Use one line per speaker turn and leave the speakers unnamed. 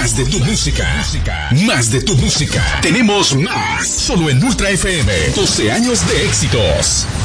Más de tu música. Más de tu música. Tenemos más. Solo en Ultra FM. 12 años de éxitos.